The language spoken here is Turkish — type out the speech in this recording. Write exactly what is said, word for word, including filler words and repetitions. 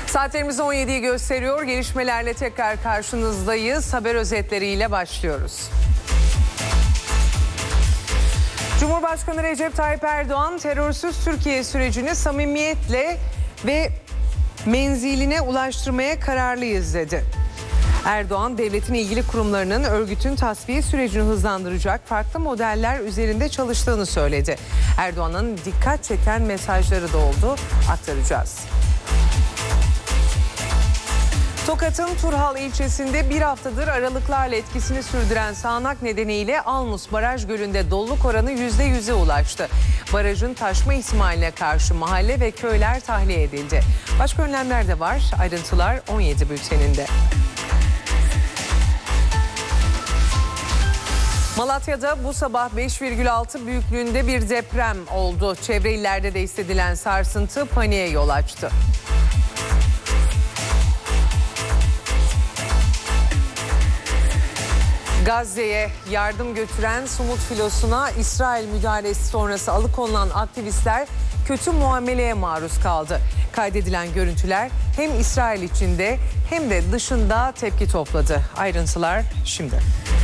Saatlerimiz on yediyi gösteriyor. Gelişmelerle tekrar karşınızdayız. Haber özetleriyle başlıyoruz. Cumhurbaşkanı Recep Tayyip Erdoğan terörsüz Türkiye sürecini samimiyetle ve menziline ulaştırmaya kararlıyız dedi. Erdoğan, devletin ilgili kurumlarının örgütün tasfiye sürecini hızlandıracak farklı modeller üzerinde çalıştığını söyledi. Erdoğan'ın dikkat çeken mesajları da oldu, aktaracağız. Tokat'ın Turhal ilçesinde bir haftadır aralıklarla etkisini sürdüren sağanak nedeniyle Almus Baraj Gölü'nde doluluk oranı yüzde yüze ulaştı. Barajın taşma ihtimaline karşı mahalle ve köyler tahliye edildi. Başka önlemler de var. Ayrıntılar on yedi bülteninde. Malatya'da bu sabah beş virgül altı büyüklüğünde bir deprem oldu. Çevre illerde de hissedilen sarsıntı paniğe yol açtı. Gazze'ye yardım götüren Sumut filosuna İsrail müdahalesi sonrası alıkonulan aktivistler kötü muameleye maruz kaldı. Kaydedilen görüntüler hem İsrail içinde hem de dışında tepki topladı. Ayrıntılar şimdi.